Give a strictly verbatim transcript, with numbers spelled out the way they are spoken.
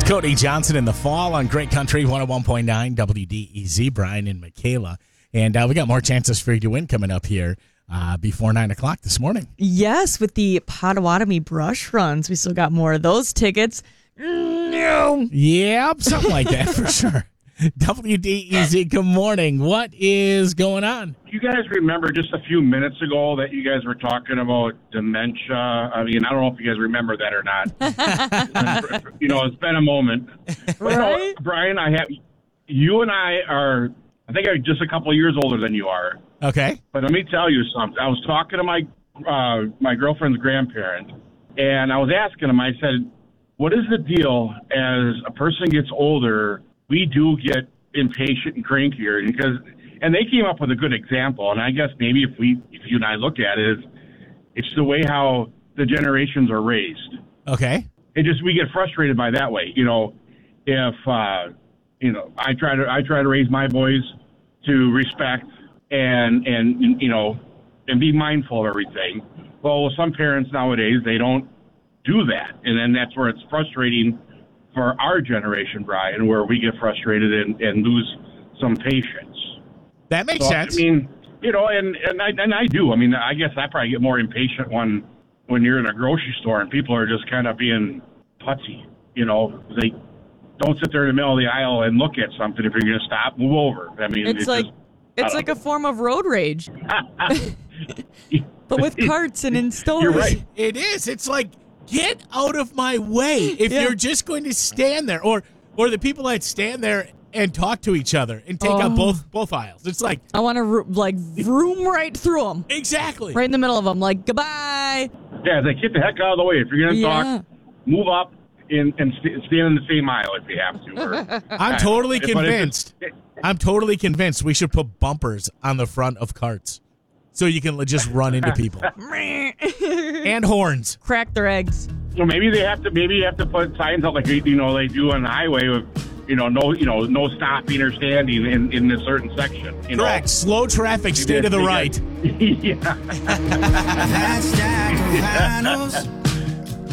Cody Johnson in the fall on Great Country one oh one point nine W D E Z, Brian and Michaela. And uh, we got more chances for you to win coming up here uh, before nine o'clock this morning. Yes, with the Potawatomi brush runs. We still got more of those tickets. No. Yep, something like that for sure. W D E Z, good morning. What is going on? You guys remember just a few minutes ago that you guys were talking about dementia? I mean, I don't know if you guys remember that or not. You know, it's been a moment. But Right? no, Brian, I have you and I are, I think I'm just a couple of years older than you are. Okay. But let me tell you something. I was talking to my uh, my girlfriend's grandparent, and I was asking him, I said, what is the deal as a person gets older? We do get impatient and crankier, because, and they came up with a good example. And I guess maybe if we, if you and I look at it, it's the way how the generations are raised. Okay. It just, we get frustrated by that way. You know, if, uh, you know, I try to, I try to raise my boys to respect and, and, you know, and be mindful of everything. Well, some parents nowadays, they don't do that. And then that's where it's frustrating for our generation, Brian, where we get frustrated and, and lose some patience. That makes So, sense. I mean, you know, and, and I and I do. I mean, I guess I probably get more impatient when when you're in a grocery store and people are just kind of being putsy. You know, they don't sit there in the middle of the aisle and look at something. If you're going to stop, move over. I mean, It's it like just, it's like a form of road rage, but with carts and in stores. You're right. It is. It's like, get out of my way if Yeah. you're just going to stand there. Or or the people that stand there and talk to each other and take Oh. up both both aisles. It's like, I want to like vroom right through them, exactly. right in the middle of them. Like goodbye. Yeah, they get the heck out of the way. If you're going to Yeah. talk, move up and, and st- stand in the same aisle if you have to. Or, I'm totally But it convinced. just- I'm totally convinced we should put bumpers on the front of carts so you can just run into people. And horns. Crack their eggs. So maybe they have to. Maybe you have to put signs out like you know they do on the highway with, you know, no, you know, no stopping or standing in, in a certain section. You Correct. Slow traffic, stay to the Maybe right. that's- yeah. That's Jack O'Connell's